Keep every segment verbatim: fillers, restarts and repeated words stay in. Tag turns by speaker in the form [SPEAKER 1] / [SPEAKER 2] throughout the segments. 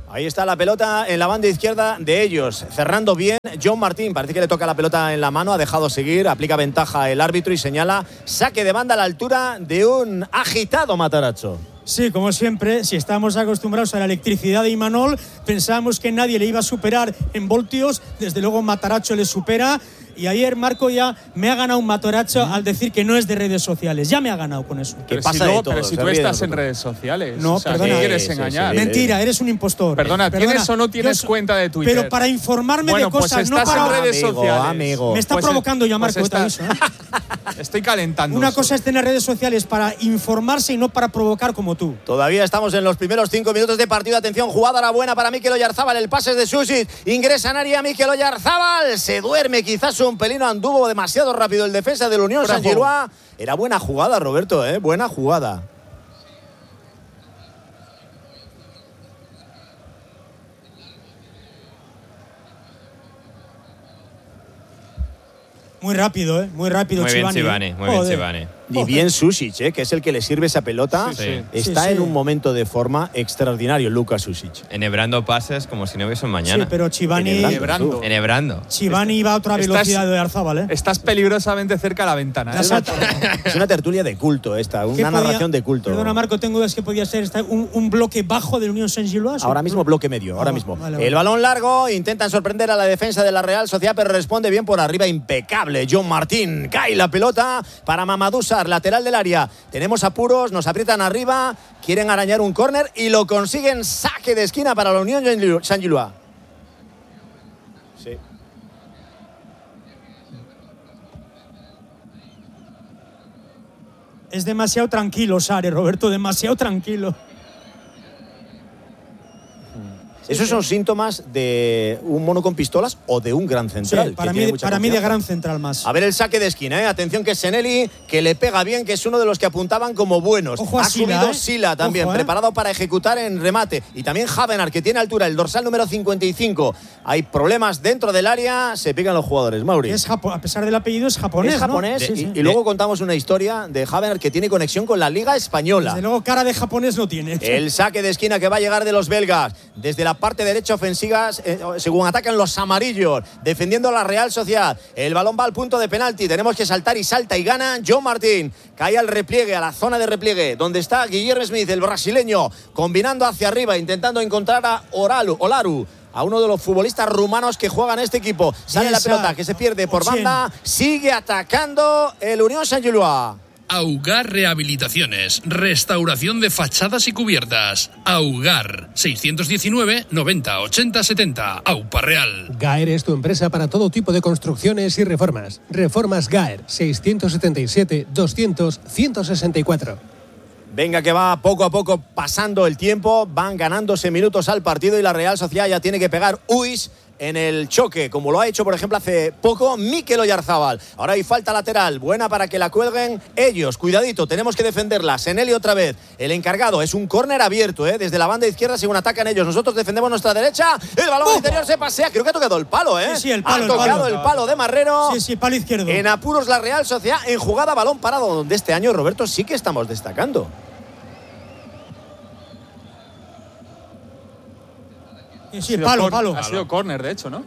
[SPEAKER 1] Ahí está la pelota en la banda izquierda de ellos, cerrando bien John Martín. Parece que le toca la pelota en la mano, ha dejado seguir, aplica ventaja el árbitro y señala saque de banda a la altura de un agitado Matarazzo.
[SPEAKER 2] Sí, como siempre, si estamos acostumbrados a la electricidad de Imanol, pensábamos que nadie le iba a superar en voltios, desde luego Matarazzo le supera. Y ayer Marco ya me ha ganado un Matarazzo al decir que no es de redes sociales. Ya me ha ganado con eso.
[SPEAKER 1] ¿Qué
[SPEAKER 3] pero
[SPEAKER 1] pasa
[SPEAKER 3] si no,
[SPEAKER 1] de todo?
[SPEAKER 3] Pero si tú estás en redes sociales.
[SPEAKER 2] No,
[SPEAKER 3] o sea,
[SPEAKER 2] perdona.
[SPEAKER 3] ¿qué quieres
[SPEAKER 1] Sí, sí,
[SPEAKER 3] engañar?
[SPEAKER 1] sí.
[SPEAKER 2] Mentira, eres un impostor.
[SPEAKER 3] Perdona, ¿tienes
[SPEAKER 2] Perdona,
[SPEAKER 3] o no tienes
[SPEAKER 2] yo-
[SPEAKER 3] cuenta de Twitter?
[SPEAKER 2] Pero para informarme
[SPEAKER 3] bueno,
[SPEAKER 2] de cosas,
[SPEAKER 3] pues
[SPEAKER 2] no
[SPEAKER 3] estás
[SPEAKER 2] para...
[SPEAKER 3] en redes
[SPEAKER 1] Amigo,
[SPEAKER 3] sociales.
[SPEAKER 1] amigo.
[SPEAKER 2] Me está
[SPEAKER 3] Pues
[SPEAKER 2] provocando ya,
[SPEAKER 3] pues
[SPEAKER 2] Marco, te
[SPEAKER 3] está-
[SPEAKER 2] aviso, ¿eh?
[SPEAKER 3] Estoy calentando.
[SPEAKER 2] Una
[SPEAKER 3] eso.
[SPEAKER 2] cosa es tener redes sociales para informarse y no para provocar como tú.
[SPEAKER 1] Todavía estamos en los primeros cinco minutos de partido. Atención, jugada la buena para Mikel Oyarzábal. El pase es de Susic. Ingresa en área Mikel Oyarzábal. Se duerme quizás un pelín. Anduvo demasiado rápido el defensa del Unión
[SPEAKER 3] Fuera
[SPEAKER 1] Saint-Gillois. Era buena jugada, Roberto, ¿eh? Buena jugada.
[SPEAKER 2] Muy rápido, ¿eh? Muy rápido,
[SPEAKER 4] Muy bien
[SPEAKER 2] Chivani.
[SPEAKER 4] Chivani, muy
[SPEAKER 2] Joder.
[SPEAKER 4] bien Chivani.
[SPEAKER 1] Y bien Susic, ¿eh? Que es el que le sirve esa pelota.
[SPEAKER 3] Sí, sí.
[SPEAKER 1] Está
[SPEAKER 2] Sí, sí.
[SPEAKER 1] en un momento de forma extraordinario, Lucas Susic.
[SPEAKER 4] Enhebrando pases como si no hubiese un mañana.
[SPEAKER 2] Sí, pero Chivani,
[SPEAKER 1] Enhebrando.
[SPEAKER 3] Enhebrando.
[SPEAKER 4] Enhebrando.
[SPEAKER 2] Chivani iba a otra
[SPEAKER 3] Estás-
[SPEAKER 2] velocidad de Arzabal, ¿eh?
[SPEAKER 3] Estás peligrosamente cerca de la ventana.
[SPEAKER 2] Ya
[SPEAKER 3] ¿eh?
[SPEAKER 2] salta.
[SPEAKER 1] Es una tertulia de culto esta,
[SPEAKER 2] ¿Qué
[SPEAKER 1] una
[SPEAKER 2] podía-
[SPEAKER 1] narración de culto.
[SPEAKER 2] Perdona, Marco, tengo dudas que podía ser esta- un, un bloque bajo del Unión Saint-Gillois.
[SPEAKER 1] Ahora mismo bloque medio, ahora
[SPEAKER 2] Ah,
[SPEAKER 1] mismo.
[SPEAKER 2] vale, vale.
[SPEAKER 1] El balón largo, intentan sorprender a la defensa de la Real Sociedad, pero responde bien por arriba, impecable. John Martín, cae la pelota para Mamadou Sarr, lateral del área. Tenemos apuros, nos aprietan arriba, quieren arañar un córner y lo consiguen. Saque de esquina para la Unión Saint-Gillois. Sí.
[SPEAKER 2] Es demasiado tranquilo, Sare, Roberto, demasiado tranquilo.
[SPEAKER 1] ¿Esos son síntomas de un mono con pistolas o de un gran central?
[SPEAKER 2] Sí, para
[SPEAKER 1] que
[SPEAKER 2] mí,
[SPEAKER 1] tiene mucha
[SPEAKER 2] para mí de
[SPEAKER 1] confianza?
[SPEAKER 2] gran central más.
[SPEAKER 1] A ver el saque de esquina, ¿eh? Atención que es Seneli, que le pega bien, que es uno de los que apuntaban como buenos.
[SPEAKER 2] Ojo a
[SPEAKER 1] ha
[SPEAKER 2] Sila,
[SPEAKER 1] subido
[SPEAKER 2] ¿eh?
[SPEAKER 1] Sila también,
[SPEAKER 2] Ojo, ¿eh?
[SPEAKER 1] preparado para ejecutar en remate. Y también Javenar, que tiene altura, el dorsal número cincuenta y cinco. Hay problemas dentro del área, se pican los jugadores, Mauri.
[SPEAKER 2] Es japo- a pesar del apellido, es japonés.
[SPEAKER 1] Es japonés,
[SPEAKER 2] ¿no? Sí,
[SPEAKER 1] y,
[SPEAKER 2] sí.
[SPEAKER 1] y luego contamos una historia de Javenar que tiene conexión con la Liga Española.
[SPEAKER 2] Desde luego, cara de japonés no tiene.
[SPEAKER 1] El saque de esquina que va a llegar de los belgas. Desde la parte derecha ofensiva, eh, según atacan los amarillos, defendiendo la Real Sociedad. El balón va al punto de penalti. Tenemos que saltar y salta y gana John Martín. Cae al repliegue, a la zona de repliegue, donde está Guillermo Smith, el brasileño, combinando hacia arriba, intentando encontrar a Oralu, Olaru. A uno de los futbolistas rumanos que juegan este equipo. Sale
[SPEAKER 2] Bien,
[SPEAKER 1] la pelota
[SPEAKER 2] Sa-
[SPEAKER 1] que se pierde por
[SPEAKER 2] Ochien.
[SPEAKER 1] banda. Sigue atacando el Unión Saint-Gillois.
[SPEAKER 5] Augar Rehabilitaciones, restauración de fachadas y cubiertas. Augar, seiscientos diecinueve, noventa, ochenta, setenta, Aupa Real.
[SPEAKER 6] Gaer es tu empresa para todo tipo de construcciones y reformas. Reformas Gaer, seiscientos setenta y siete, doscientos, ciento sesenta y cuatro.
[SPEAKER 1] Venga, que va poco a poco pasando el tiempo, van ganándose minutos al partido y la Real Sociedad ya tiene que pegar Uis en el choque, como lo ha hecho, por ejemplo, hace poco Mikel Oyarzábal. Ahora hay falta lateral, buena para que la cuelguen ellos. Cuidadito, tenemos que defenderla. Seneli otra vez, el encargado. Es un córner abierto, ¿eh? Desde la banda izquierda, según atacan ellos. Nosotros defendemos nuestra derecha. El balón al interior se pasea. Creo que ha tocado el palo, ¿eh?
[SPEAKER 2] Sí, sí, el palo,
[SPEAKER 1] Ha
[SPEAKER 2] el
[SPEAKER 1] tocado
[SPEAKER 2] palo.
[SPEAKER 1] el palo de Marrero.
[SPEAKER 2] Sí, sí, palo izquierdo.
[SPEAKER 1] En apuros la Real Sociedad, en jugada balón parado, donde este año, Roberto, sí que estamos destacando.
[SPEAKER 2] Sí, sí,
[SPEAKER 3] Ha sido
[SPEAKER 2] palo,
[SPEAKER 3] cor-
[SPEAKER 2] palo.
[SPEAKER 3] Ha sido córner, de hecho, ¿no?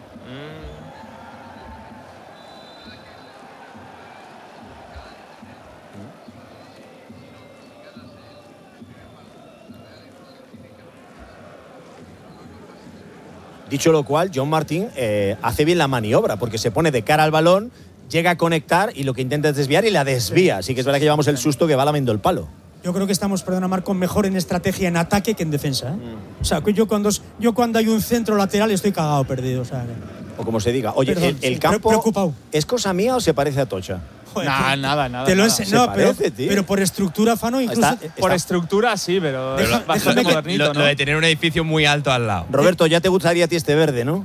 [SPEAKER 1] Dicho lo cual, John Martín eh, hace bien la maniobra porque se pone de cara al balón, llega a conectar y lo que intenta es desviar y la desvía. Así que es verdad que llevamos el susto que va lamiendo el palo.
[SPEAKER 2] Yo creo que estamos, perdona Marco, mejor en estrategia en ataque que en defensa. ¿eh?
[SPEAKER 1] Mm.
[SPEAKER 2] O sea, que yo cuando, yo cuando hay un centro lateral estoy cagado perdido. O sea, que-
[SPEAKER 1] O como se diga. Oye,
[SPEAKER 2] Perdón,
[SPEAKER 1] el, el
[SPEAKER 2] sí,
[SPEAKER 1] campo,
[SPEAKER 2] preocupado.
[SPEAKER 1] ¿es cosa mía o se parece a Tocha?
[SPEAKER 2] joder,
[SPEAKER 3] Nah,
[SPEAKER 2] por-
[SPEAKER 3] nada, nada.
[SPEAKER 2] Te lo
[SPEAKER 3] nada.
[SPEAKER 2] ense-
[SPEAKER 1] Se
[SPEAKER 2] no, pero,
[SPEAKER 1] parece, tío.
[SPEAKER 2] pero por estructura, Fano, incluso.
[SPEAKER 1] Está-
[SPEAKER 3] Por estructura sí, pero
[SPEAKER 2] Deja-
[SPEAKER 3] es bastante
[SPEAKER 2] déjame que-
[SPEAKER 3] modernito,
[SPEAKER 4] Lo,
[SPEAKER 3] ¿no?
[SPEAKER 4] lo de tener un edificio muy alto al lado.
[SPEAKER 1] Roberto, ya te gustaría a ti este verde, ¿no?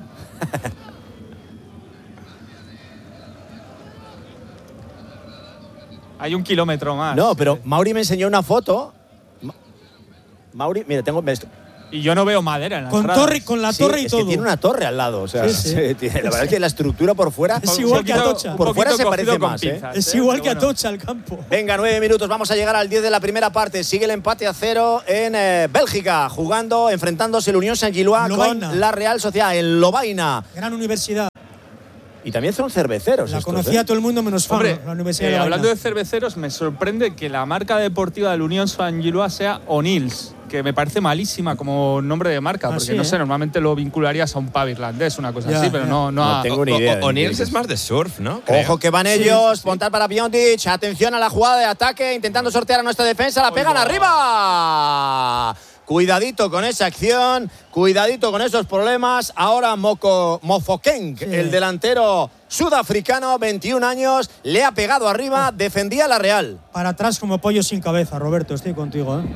[SPEAKER 3] Hay un kilómetro más.
[SPEAKER 1] No, pero Mauri me enseñó una foto. Ma- Mauri, mira, tengo. me est-
[SPEAKER 3] Y yo no veo madera en las
[SPEAKER 2] Con,
[SPEAKER 3] gradas.
[SPEAKER 2] torre, con la
[SPEAKER 1] Sí,
[SPEAKER 2] torre y
[SPEAKER 1] es
[SPEAKER 2] todo.
[SPEAKER 1] que tiene una torre al lado. O sea,
[SPEAKER 2] Sí, sí.
[SPEAKER 1] se- tiene- la verdad es que la estructura por fuera.
[SPEAKER 2] Es igual que Atocha.
[SPEAKER 1] Por fuera se
[SPEAKER 3] Un poquito
[SPEAKER 1] parece
[SPEAKER 3] cogido con
[SPEAKER 1] más, ¿eh?
[SPEAKER 3] pinzas,
[SPEAKER 2] Es
[SPEAKER 3] ¿eh?
[SPEAKER 2] igual
[SPEAKER 3] Pero
[SPEAKER 2] que
[SPEAKER 3] bueno.
[SPEAKER 2] Atocha el campo.
[SPEAKER 1] Venga, nueve minutos, vamos a llegar al diez de la primera parte. Sigue el empate a cero en eh, Bélgica, jugando, enfrentándose el Unión Saint-Gilloise
[SPEAKER 2] Lovaina.
[SPEAKER 1] con la Real Sociedad en Lovaina.
[SPEAKER 2] Gran universidad.
[SPEAKER 1] Y también son cerveceros.
[SPEAKER 2] La
[SPEAKER 1] estos,
[SPEAKER 2] conocía
[SPEAKER 1] ¿eh?
[SPEAKER 2] todo el mundo menos Fano,
[SPEAKER 3] Hombre,
[SPEAKER 2] la Universidad
[SPEAKER 3] eh,
[SPEAKER 2] de Lovaina.
[SPEAKER 3] hablando de cerveceros, me sorprende que la marca deportiva del Unión Saint-Gilloise sea O'Neill's, que me parece malísima como nombre de marca,
[SPEAKER 2] Ah,
[SPEAKER 3] porque
[SPEAKER 2] sí,
[SPEAKER 3] no
[SPEAKER 2] ¿eh?
[SPEAKER 3] sé, normalmente lo vincularías a un pub irlandés, una cosa
[SPEAKER 2] Ya,
[SPEAKER 3] así, pero
[SPEAKER 2] ya.
[SPEAKER 3] no, no,
[SPEAKER 1] No
[SPEAKER 3] a-
[SPEAKER 1] tengo ni idea.
[SPEAKER 4] O- o- O'Neill's es más de surf, ¿no? Creo.
[SPEAKER 1] Ojo que van
[SPEAKER 2] Sí,
[SPEAKER 1] ellos,
[SPEAKER 2] sí, sí.
[SPEAKER 1] Pontar para Piontic, atención a la jugada de ataque, intentando sortear a nuestra defensa, la pegan arriba. Cuidadito con esa acción, cuidadito con esos problemas. Ahora Moko Mofokeng,
[SPEAKER 2] Sí.
[SPEAKER 1] el delantero sudafricano, veintiún años, le ha pegado arriba, defendía la Real.
[SPEAKER 2] Para atrás como pollo sin cabeza, Roberto, estoy contigo, ¿eh?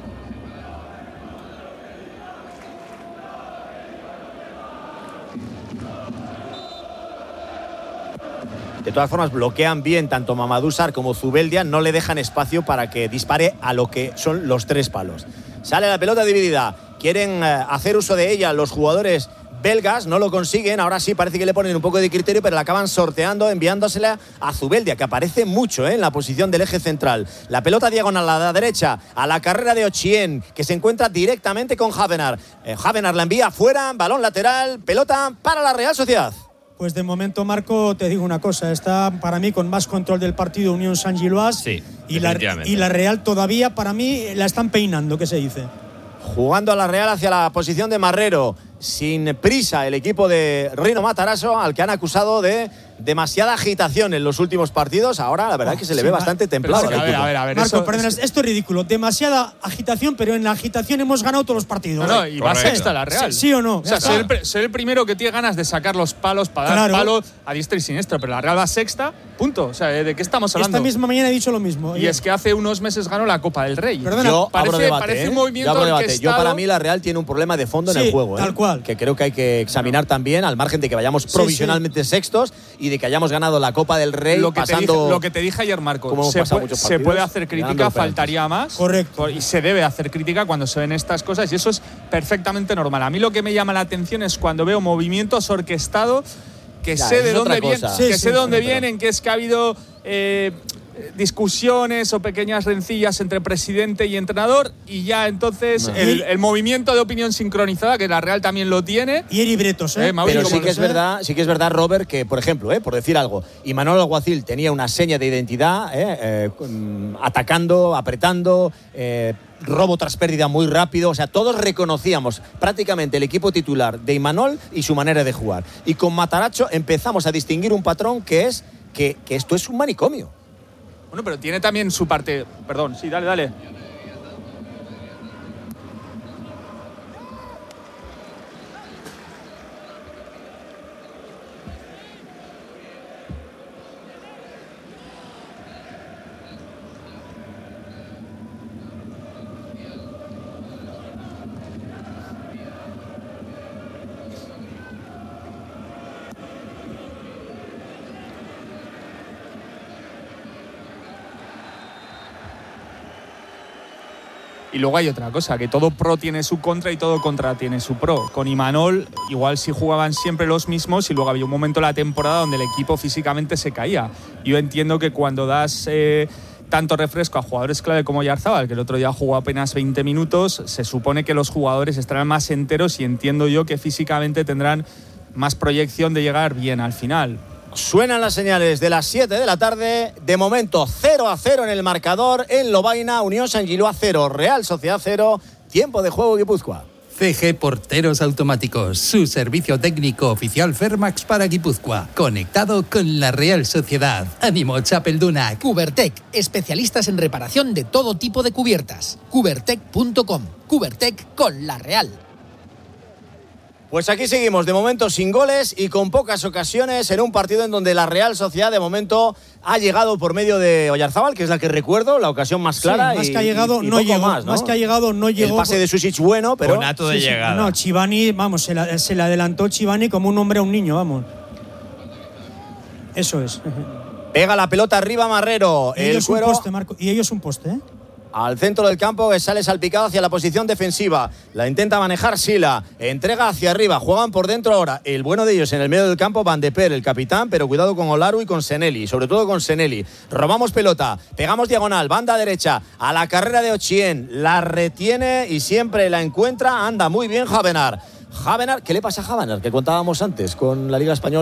[SPEAKER 1] De todas formas, bloquean bien tanto Mamadou Sarr como Zubeldia, no le dejan espacio para que dispare a lo que son los tres palos. Sale la pelota dividida, quieren eh, hacer uso de ella los jugadores belgas, no lo consiguen, ahora sí parece que le ponen un poco de criterio, pero la acaban sorteando, enviándosela a Zubeldia, que aparece mucho ¿eh? en la posición del eje central. La pelota diagonal a la derecha, a la carrera de Ochien, que se encuentra directamente con Havenar. Eh, Havenar la envía fuera, balón lateral, pelota para la Real Sociedad.
[SPEAKER 2] Pues de momento, Marco, te digo una cosa, está para mí con más control del partido Unión Saint-Gilloise.
[SPEAKER 4] Sí,
[SPEAKER 2] y la,
[SPEAKER 4] definitivamente.
[SPEAKER 2] y la Real todavía, para mí, la están peinando, ¿qué se dice?
[SPEAKER 1] Jugando a la Real hacia la posición de Marrero, sin prisa el equipo de Rino Matarazzo, al que han acusado de demasiada agitación en los últimos partidos. Ahora la verdad es que se le
[SPEAKER 2] Sí,
[SPEAKER 1] ve
[SPEAKER 2] va.
[SPEAKER 1] bastante
[SPEAKER 3] Pero
[SPEAKER 1] templado
[SPEAKER 3] es que,
[SPEAKER 1] al
[SPEAKER 3] a ver,
[SPEAKER 1] equipo.
[SPEAKER 3] a ver, a ver,
[SPEAKER 2] Marco,
[SPEAKER 3] eso-
[SPEAKER 2] perdona,
[SPEAKER 3] es-
[SPEAKER 2] esto es ridículo. Demasiada agitación, pero en la agitación hemos ganado todos los partidos.
[SPEAKER 3] No, no, y va
[SPEAKER 4] Correcto.
[SPEAKER 3] sexta la Real.
[SPEAKER 2] Sí, ¿sí o no?
[SPEAKER 3] O sea,
[SPEAKER 2] Ya
[SPEAKER 3] ser
[SPEAKER 2] está.
[SPEAKER 3] el, pri- ser el primero que tiene ganas de sacar los palos para dar
[SPEAKER 2] Claro.
[SPEAKER 3] palos a diestra y siniestra, pero la Real va sexta, punto. O sea, ¿de qué estamos hablando?
[SPEAKER 2] Esta misma mañana he dicho lo mismo.
[SPEAKER 3] Y es que hace unos meses ganó la Copa del Rey.
[SPEAKER 2] Perdona,
[SPEAKER 1] Yo
[SPEAKER 3] parece,
[SPEAKER 1] abro debate,
[SPEAKER 3] parece
[SPEAKER 1] ¿eh?
[SPEAKER 3] un movimiento
[SPEAKER 1] Yo abro debate.
[SPEAKER 3] orquestado.
[SPEAKER 1] Yo para mí la Real tiene un problema de fondo en
[SPEAKER 2] Sí,
[SPEAKER 1] el juego, ¿eh?
[SPEAKER 2] tal cual.
[SPEAKER 1] Que creo que hay que examinar también, al margen de que vayamos
[SPEAKER 2] Sí,
[SPEAKER 1] provisionalmente sextos y de que hayamos ganado la Copa del Rey
[SPEAKER 3] lo que, te
[SPEAKER 1] pasando.
[SPEAKER 3] dije, lo que te dije ayer, Marco,
[SPEAKER 1] como hemos
[SPEAKER 3] se,
[SPEAKER 1] pasado
[SPEAKER 3] puede,
[SPEAKER 1] muchos
[SPEAKER 3] se
[SPEAKER 1] partidos,
[SPEAKER 3] puede hacer
[SPEAKER 1] ganando
[SPEAKER 3] crítica,
[SPEAKER 1] en penaltis.
[SPEAKER 3] faltaría más.
[SPEAKER 2] Correcto.
[SPEAKER 3] Por- Y se debe hacer crítica cuando se ven estas cosas y eso es perfectamente normal. A mí lo que me llama la atención es cuando veo movimientos orquestados que
[SPEAKER 1] Ya,
[SPEAKER 3] sé
[SPEAKER 1] eso
[SPEAKER 3] de
[SPEAKER 1] es
[SPEAKER 3] dónde
[SPEAKER 1] otra
[SPEAKER 3] vienen,
[SPEAKER 1] cosa.
[SPEAKER 3] que
[SPEAKER 2] Sí,
[SPEAKER 3] sé
[SPEAKER 2] sí,
[SPEAKER 3] de dónde
[SPEAKER 1] sí, pero-
[SPEAKER 3] vienen, que es que ha habido eh, discusiones o pequeñas rencillas entre presidente y entrenador y ya entonces
[SPEAKER 1] No.
[SPEAKER 3] el, el movimiento de opinión sincronizada, que la Real también lo tiene.
[SPEAKER 2] Y Eri Bretos, ¿eh?
[SPEAKER 3] Eh, Mauri,
[SPEAKER 1] Pero
[SPEAKER 3] como
[SPEAKER 1] sí
[SPEAKER 3] lo
[SPEAKER 1] que es
[SPEAKER 3] sé.
[SPEAKER 1] verdad, sí que es verdad, Robert, que por ejemplo, eh, por decir algo, Imanol Alguacil tenía una seña de identidad, eh, eh, con- atacando, apretando, eh, robo tras pérdida muy rápido. O sea, todos reconocíamos prácticamente el equipo titular de Imanol y su manera de jugar. Y con Matarazzo empezamos a distinguir un patrón que es que, que esto es un manicomio.
[SPEAKER 3] Bueno, pero tiene también su parte. Perdón, sí, dale, dale. Y luego hay otra cosa, que todo pro tiene su contra y todo contra tiene su pro. Con Imanol, igual sí jugaban siempre los mismos y luego había un momento en la temporada donde el equipo físicamente se caía. Yo entiendo que cuando das eh, tanto refresco a jugadores clave como Oyarzabal, que el otro día jugó apenas veinte minutos, se supone que los jugadores estarán más enteros y entiendo yo que físicamente tendrán más proyección de llegar bien al final.
[SPEAKER 1] Suenan las señales de las siete de la tarde. De momento, cero a cero en el marcador. En Lovaina, Unión Saint-Gilloise cero, Real Sociedad cero. Tiempo de juego, Guipúzcoa.
[SPEAKER 7] C G Porteros Automáticos, su servicio técnico oficial Fermax para Guipúzcoa, conectado con la Real Sociedad. Ánimo, Chapelduna.
[SPEAKER 8] Cubertec, especialistas en reparación de todo tipo de cubiertas. Cubertec punto com. Cubertec con la Real.
[SPEAKER 1] Pues aquí seguimos, de momento sin goles y con pocas ocasiones en un partido en donde la Real Sociedad de momento ha llegado por medio de Oyarzabal, que es la que recuerdo, la ocasión más clara.
[SPEAKER 2] Sí, más
[SPEAKER 1] y,
[SPEAKER 2] que ha llegado,
[SPEAKER 1] y
[SPEAKER 2] no
[SPEAKER 1] poco
[SPEAKER 2] llegó.
[SPEAKER 1] Más, ¿no?
[SPEAKER 2] Más que ha llegado, no llegó.
[SPEAKER 1] El pase de Susic bueno, pero…
[SPEAKER 4] Conato de
[SPEAKER 2] Sí, sí.
[SPEAKER 4] llegada.
[SPEAKER 2] No, Chivani, vamos, se, la- se le adelantó Chivani como un hombre a un niño, vamos. Eso es.
[SPEAKER 1] Pega la pelota arriba Marrero.
[SPEAKER 2] Y
[SPEAKER 1] El
[SPEAKER 2] ellos un
[SPEAKER 1] cuero…
[SPEAKER 2] poste, Marco. Y ellos un poste, ¿eh?
[SPEAKER 1] al centro del campo, que sale salpicado hacia la posición defensiva. La intenta manejar Sila, entrega hacia arriba, juegan por dentro ahora. El bueno de ellos en el medio del campo, Van de Per, el capitán, pero cuidado con Olaru y con Seneli, sobre todo con Seneli. Robamos pelota, pegamos diagonal, banda derecha, a la carrera de Ochien, la retiene y siempre la encuentra, anda muy bien Javenar. Javenar, ¿qué le pasa a Javenar? Que contábamos antes con la Liga Española.